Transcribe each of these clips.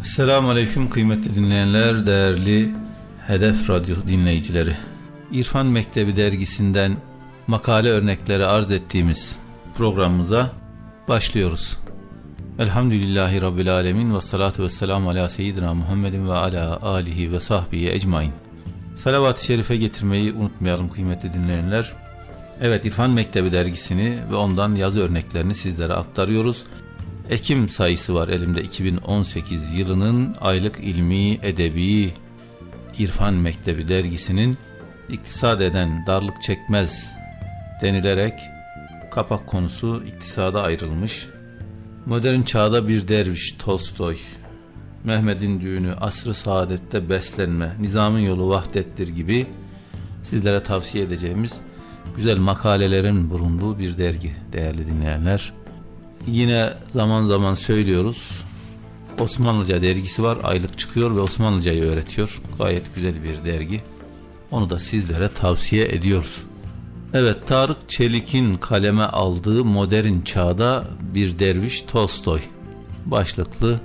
Selamun Aleyküm kıymetli dinleyenler, değerli Hedef Radyo dinleyicileri. İrfan Mektebi dergisinden makale örnekleri arz ettiğimiz programımıza başlıyoruz. Elhamdülillahi Rabbil Alemin ve salatu ve selamu ala seyyidina Muhammedin ve ala alihi ve sahbihi ecmain. Salavat-ı şerife getirmeyi unutmayalım kıymetli dinleyenler. Evet, İrfan Mektebi dergisini ve ondan yazı örneklerini sizlere aktarıyoruz. Ekim sayısı var elimde, 2018 yılının aylık ilmi, edebi İrfan Mektebi dergisinin iktisad eden darlık çekmez denilerek kapak konusu iktisada ayrılmış. Modern çağda bir derviş Tolstoy, Mehmet'in düğünü, asr-ı saadette beslenme, nizamın yolu vahdettir gibi sizlere tavsiye edeceğimiz güzel makalelerin bulunduğu bir dergi değerli dinleyenler. Yine zaman zaman söylüyoruz, Osmanlıca dergisi var, aylık çıkıyor ve Osmanlıcayı öğretiyor. Gayet güzel bir dergi. Onu da sizlere tavsiye ediyoruz. Evet, Tarık Çelik'in kaleme aldığı Modern Çağda Bir Derviş Tolstoy başlıklı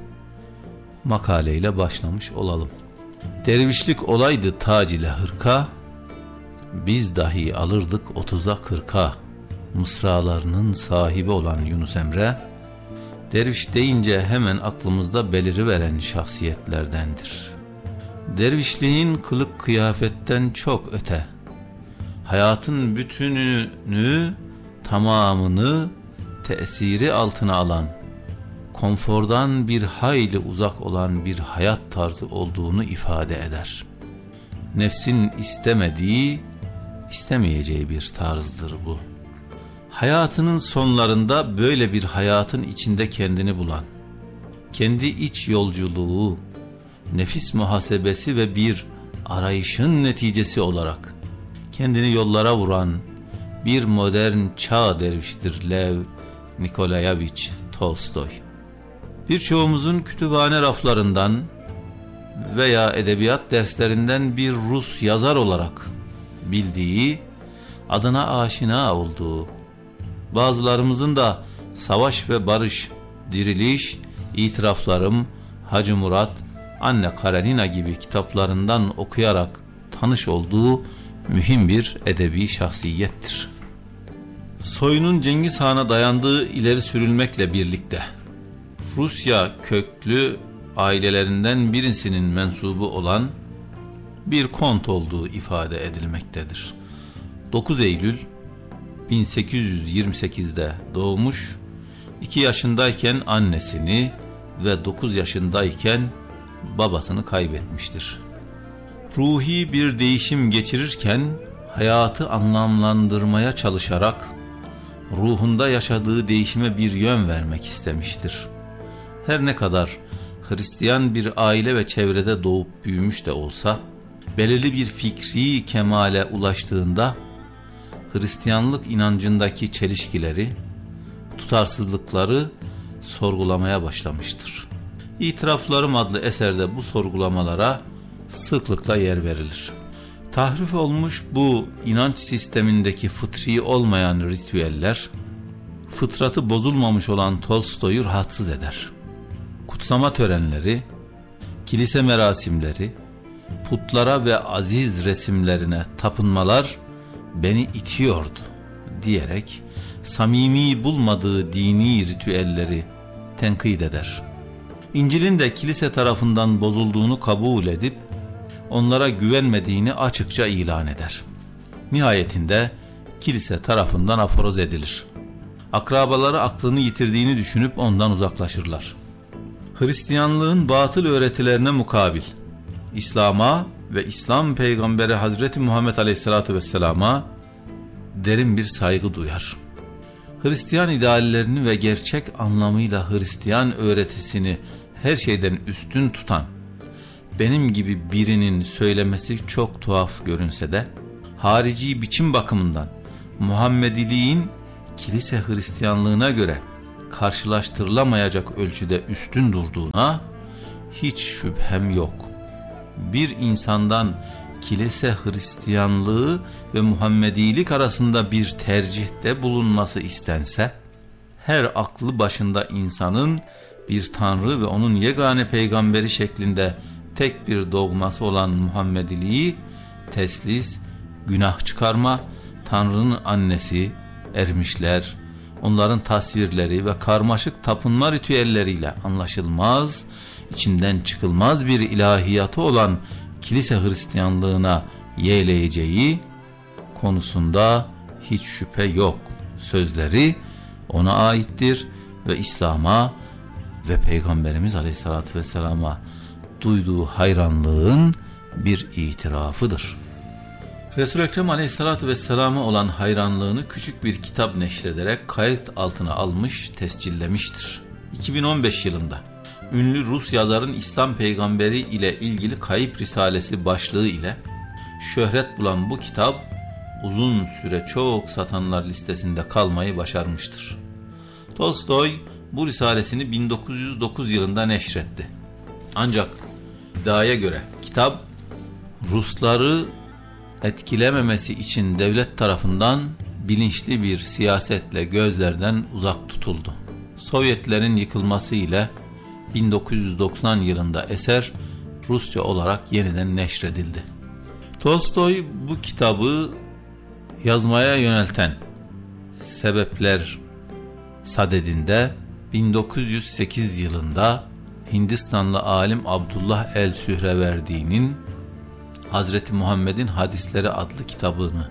makaleyle başlamış olalım. Dervişlik olaydı tac ile hırka, biz dahi alırdık 30'a 40'a. Mısralarının sahibi olan Yunus Emre, derviş deyince hemen aklımızda beliriveren şahsiyetlerdendir. Dervişliğin kılık kıyafetten çok öte, hayatın bütününü, tamamını tesiri altına alan, konfordan bir hayli uzak olan bir hayat tarzı olduğunu ifade eder. Nefsin istemediği, istemeyeceği bir tarzdır bu. Hayatının sonlarında böyle bir hayatın içinde kendini bulan, kendi iç yolculuğu, nefis muhasebesi ve bir arayışın neticesi olarak kendini yollara vuran bir modern çağ derviştir Lev Nikolayevich Tolstoy. Birçoğumuzun kütüphane raflarından veya edebiyat derslerinden bir Rus yazar olarak bildiği, adına aşina olduğu, bazılarımızın da Savaş ve Barış, Diriliş, İtiraflarım, Hacı Murat, Anne Karenina gibi kitaplarından okuyarak tanış olduğu mühim bir edebi şahsiyettir. Soyunun Cengiz Han'a dayandığı ileri sürülmekle birlikte Rusya köklü ailelerinden birisinin mensubu olan bir kont olduğu ifade edilmektedir. 9 Eylül 1828'de doğmuş, 2 yaşındayken annesini ve 9 yaşındayken babasını kaybetmiştir. Ruhi bir değişim geçirirken hayatı anlamlandırmaya çalışarak ruhunda yaşadığı değişime bir yön vermek istemiştir. Her ne kadar Hristiyan bir aile ve çevrede doğup büyümüş de olsa, belirli bir fikri kemale ulaştığında Hristiyanlık inancındaki çelişkileri, tutarsızlıkları sorgulamaya başlamıştır. İtiraflarım adlı eserde bu sorgulamalara sıklıkla yer verilir. Tahrif olmuş bu inanç sistemindeki fıtri olmayan ritüeller, fıtratı bozulmamış olan Tolstoy'u rahatsız eder. Kutsama törenleri, kilise merasimleri, putlara ve aziz resimlerine tapınmalar beni itiyordu diyerek samimi bulmadığı dini ritüelleri tenkit eder. İncil'in de kilise tarafından bozulduğunu kabul edip onlara güvenmediğini açıkça ilan eder. Nihayetinde kilise tarafından aforoz edilir. Akrabaları aklını yitirdiğini düşünüp ondan uzaklaşırlar. Hristiyanlığın batıl öğretilerine mukabil İslam'a ve İslam peygamberi Hazreti Muhammed Aleyhisselatü Vesselam'a derin bir saygı duyar. Hristiyan ideallerini ve gerçek anlamıyla Hristiyan öğretisini her şeyden üstün tutan benim gibi birinin söylemesi çok tuhaf görünse de, harici biçim bakımından Muhammediliğin kilise Hristiyanlığına göre karşılaştırılamayacak ölçüde üstün durduğuna hiç şüphem yok. Bir insandan kilise Hristiyanlığı ve Muhammedilik arasında bir tercihte bulunması istense, her aklı başında insanın bir tanrı ve onun yegane peygamberi şeklinde tek bir dogması olan Muhammediliği teslis, günah çıkarma, Tanrı'nın annesi, ermişler, onların tasvirleri ve karmaşık tapınma ritüelleriyle anlaşılmaz, içinden çıkılmaz bir ilahiyatı olan kilise Hristiyanlığına yeğleyeceği konusunda hiç şüphe yok. Sözleri ona aittir ve İslam'a ve Peygamberimiz Aleyhisselatü Vesselam'a duyduğu hayranlığın bir itirafıdır. Resul-i Ekrem Aleyhisselatü Vesselam'a olan hayranlığını küçük bir kitap neşrederek kayıt altına almış, tescillemiştir. 2015 yılında ünlü Rus yazarın İslam peygamberi ile ilgili Kayıp Risalesi başlığı ile şöhret bulan bu kitap uzun süre çok satanlar listesinde kalmayı başarmıştır. Tolstoy bu risalesini 1909 yılında neşretti. Ancak iddiaya göre kitap Rusları etkilememesi için devlet tarafından bilinçli bir siyasetle gözlerden uzak tutuldu. Sovyetlerin yıkılması ile 1990 yılında eser Rusça olarak yeniden neşredildi. Tolstoy bu kitabı yazmaya yönelten sebepler sadedinde 1908 yılında Hindistanlı alim Abdullah el-Sühreverdi'nin Hazreti Muhammed'in Hadisleri adlı kitabını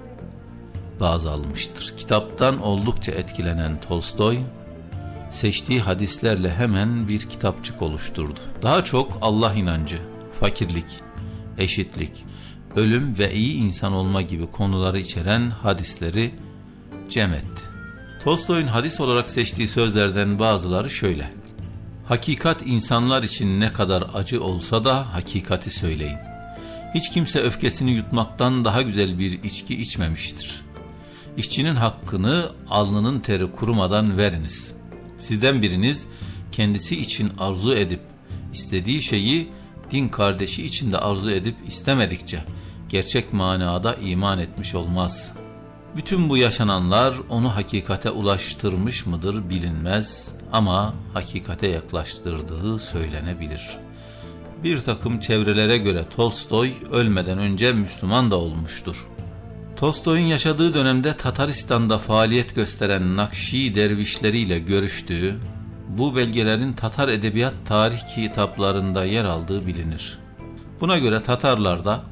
baz almıştır. Kitaptan oldukça etkilenen Tolstoy, seçtiği hadislerle hemen bir kitapçık oluşturdu. Daha çok Allah inancı, fakirlik, eşitlik, ölüm ve iyi insan olma gibi konuları içeren hadisleri cem etti. Tolstoy'un hadis olarak seçtiği sözlerden bazıları şöyle: hakikat insanlar için ne kadar acı olsa da hakikati söyleyin. Hiç kimse öfkesini yutmaktan daha güzel bir içki içmemiştir. İşçinin hakkını alnının teri kurumadan veriniz. Sizden biriniz kendisi için arzu edip istediği şeyi din kardeşi için de arzu edip istemedikçe gerçek manada iman etmiş olmaz. Bütün bu yaşananlar onu hakikate ulaştırmış mıdır bilinmez ama hakikate yaklaştırdığı söylenebilir. Bir takım çevrelere göre Tolstoy ölmeden önce Müslüman da olmuştur. Tolstoy'un yaşadığı dönemde Tataristan'da faaliyet gösteren Nakşi dervişleriyle görüştüğü, bu belgelerin Tatar edebiyat tarih kitaplarında yer aldığı bilinir. Buna göre Tatarlarda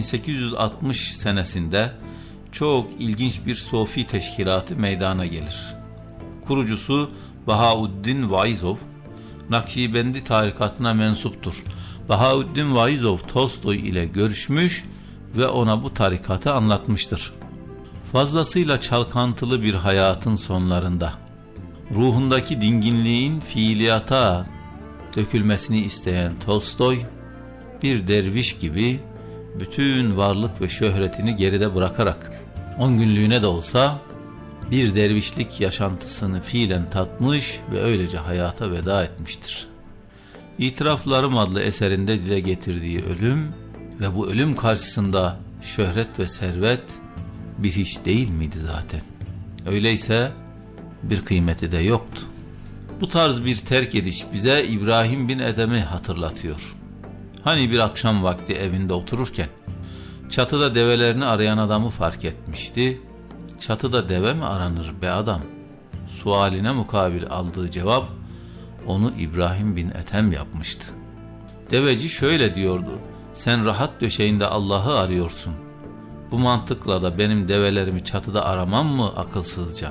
1860 senesinde çok ilginç bir Sofi teşkilatı meydana gelir. Kurucusu Bahauddin Vaizov, Nakşibendi tarikatına mensuptur. Bahauddin Vaizov Tolstoy ile görüşmüş ve ona bu tarikatı anlatmıştır. Fazlasıyla çalkantılı bir hayatın sonlarında, ruhundaki dinginliğin fiiliyata dökülmesini isteyen Tolstoy, bir derviş gibi bütün varlık ve şöhretini geride bırakarak 10 günlüğüne de olsa bir dervişlik yaşantısını fiilen tatmış ve öylece hayata veda etmiştir. İtiraflarım adlı eserinde dile getirdiği ölüm ve bu ölüm karşısında şöhret ve servet bir hiç değil miydi zaten? Öyleyse bir kıymeti de yoktu. Bu tarz bir terk ediş bize İbrahim bin Ethem'i hatırlatıyor. Hani bir akşam vakti evinde otururken çatıda develerini arayan adamı fark etmişti. Çatıda deve mi aranır be adam? Sualine mukabil aldığı cevap onu İbrahim bin Ethem yapmıştı. Deveci şöyle diyordu: sen rahat döşeğinde Allah'ı arıyorsun. Bu mantıkla da benim develerimi çatıda aramam mı akılsızca?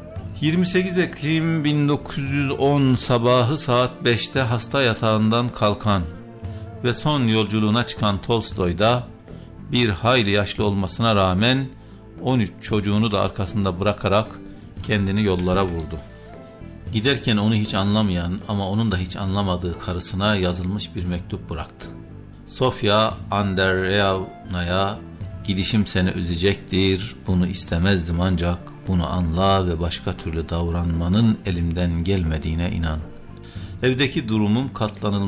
28 Ekim 1910 sabahı saat 5'te hasta yatağından kalkan ve son yolculuğuna çıkan Tolstoy da bir hayli yaşlı olmasına rağmen 13 çocuğunu da arkasında bırakarak kendini yollara vurdu. Giderken onu hiç anlamayan ama onun da hiç anlamadığı karısına yazılmış bir mektup bıraktı. Sofya Andreyevna'ya gidişim seni üzecektir, bunu istemezdim ancak bunu anla ve başka türlü davranmanın elimden gelmediğine inan. Evdeki durumum katlanılmaz